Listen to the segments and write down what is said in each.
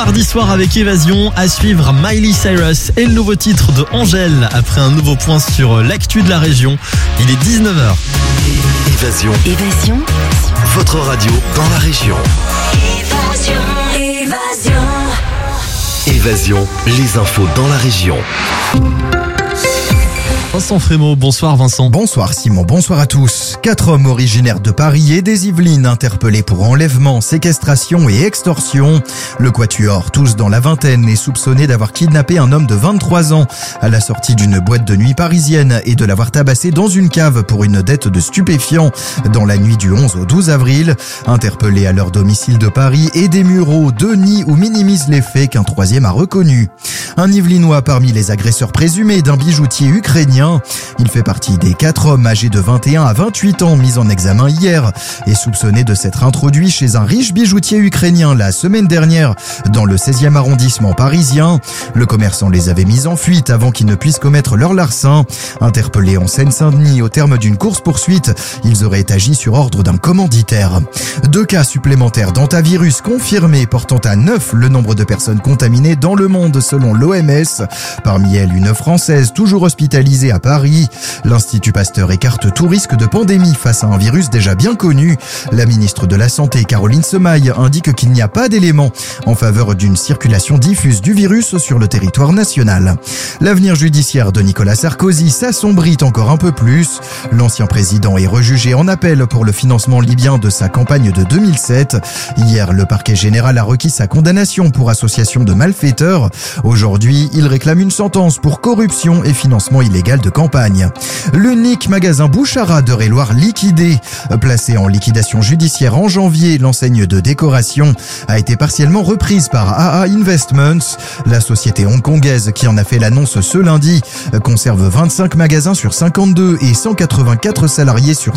mardi soir avec Évasion. À suivre Miley Cyrus et le nouveau titre de Angèle après un nouveau point sur l'actu de la région. Il est 19h. Évasion. Évasion. Votre radio dans la région. Évasion, les infos dans la région. Vincent Frémaux, bonsoir Vincent. Bonsoir Simon, bonsoir à tous. 4 hommes originaires de Paris et des Yvelines interpellés pour enlèvement, séquestration et extorsion. Le quatuor, tous dans la vingtaine, est soupçonné d'avoir kidnappé un homme de 23 ans à la sortie d'une boîte de nuit parisienne et de l'avoir tabassé dans une cave pour une dette de stupéfiants dans la nuit du 11 au 12 avril. Interpellés à leur domicile de Paris et des Mureaux, 2 nient ou minimisent les faits qu'un troisième a reconnu. Un Yvelinois parmi les agresseurs présumés d'un bijoutier ukrainien. Il fait partie des 4 hommes âgés de 21 à 28 ans mis en examen hier et soupçonnés de s'être introduits chez un riche bijoutier ukrainien la semaine dernière dans le 16e arrondissement parisien. Le commerçant les avait mis en fuite avant qu'ils ne puissent commettre leur larcin. Interpellés en Seine-Saint-Denis au terme d'une course-poursuite, ils auraient agi sur ordre d'un commanditaire. 2 cas supplémentaires d'hantavirus confirmés portant à 9 le nombre de personnes contaminées dans le monde selon l'OMS. Parmi elles, une Française toujours hospitalisée à Paris. L'Institut Pasteur écarte tout risque de pandémie face à un virus déjà bien connu. La ministre de la Santé, Caroline Semaille, indique qu'il n'y a pas d'éléments en faveur d'une circulation diffuse du virus sur le territoire national. L'avenir judiciaire de Nicolas Sarkozy s'assombrit encore un peu plus. L'ancien président est rejugé en appel pour le financement libyen de sa campagne de 2007. Hier, le parquet général a requis sa condamnation pour association de malfaiteurs. Aujourd'hui, il réclame une sentence pour corruption et financement illégal de campagne. L'unique magasin Bouchara d'Eure-et-Loir liquidé. Placé en liquidation judiciaire en janvier, l'enseigne de décoration a été partiellement reprise par AA Investments. La société hongkongaise qui en a fait l'annonce ce lundi conserve 25 magasins sur 52 et 184 salariés sur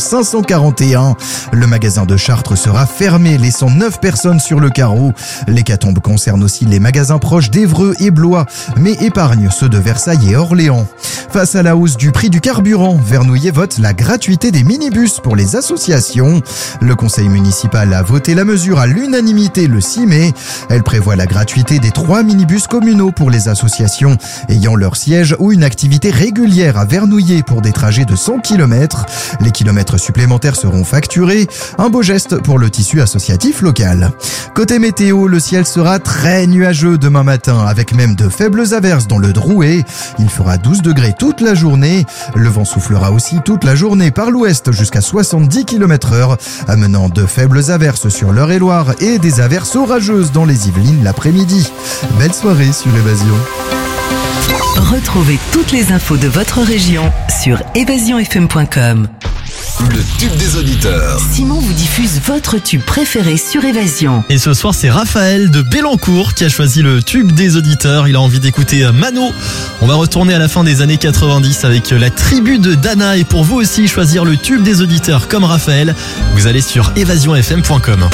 541. Le magasin de Chartres sera fermé, laissant 9 personnes sur le carreau. L'hécatombe concerne aussi les magasins proches d'Évreux et Blois, mais épargne ceux de Versailles et Orléans. Face à la hausse du prix du carburant, Vernouillet vote la gratuité des minibus pour les associations. Le conseil municipal a voté la mesure à l'unanimité le 6 mai. Elle prévoit la gratuité des 3 minibus communaux pour les associations ayant leur siège ou une activité régulière à Vernouillet pour des trajets de 100 km. Les kilomètres supplémentaires seront facturés. Un beau geste pour le tissu associatif local. Côté météo, le ciel sera très nuageux demain matin avec même de faibles averses dans le Drouet. Il fera 12 degrés toute la journée. Le vent soufflera aussi toute la journée par l'ouest jusqu'à 70 km/h, amenant de faibles averses sur l'Eure-et-Loir et des averses orageuses dans les Yvelines l'après-midi. Belle soirée sur Évasion. Retrouvez toutes les infos de votre région sur évasionfm.com. Le tube des auditeurs. Simon vous diffuse votre tube préféré sur Évasion. Et ce soir, c'est Raphaël de Bellancourt qui a choisi le tube des auditeurs. Il a envie d'écouter Mano. On va retourner à la fin des années 90 avec la tribu de Dana. Et pour vous aussi choisir le tube des auditeurs comme Raphaël, vous allez sur évasionfm.com.